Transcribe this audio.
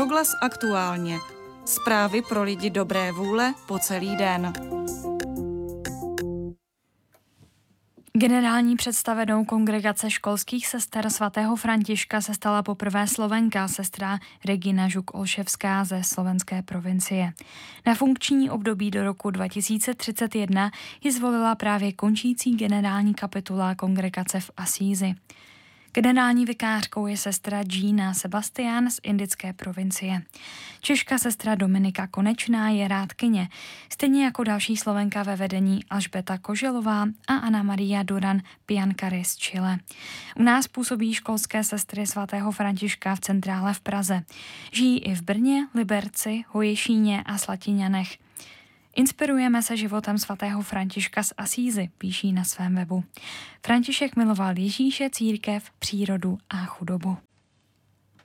Proglas aktuálně. Zprávy pro lidi dobré vůle po celý den. Generální představenou Kongregace školských sester svatého Františka se stala poprvé Slovenka, sestra Regina Žuk-Olševská ze slovenské provincie. Na funkční období do roku 2031 ji zvolila právě končící generální kapitula kongregace v Asízi. Generální vikářkou je sestra Gina Sebastian z indické provincie. Česká sestra Dominika Konečná je rádkyně, stejně jako další Slovenka ve vedení Alžbeta Koželová a Anna Maria Duran Piankary z Chile. U nás působí školské sestry svatého Františka v centrále v Praze. Žijí i v Brně, Liberci, Hoješíně a Slatiňanech. Inspirujeme se životem svatého Františka z Asízy, píší na svém webu. František miloval Ježíše, církev, přírodu a chudobu.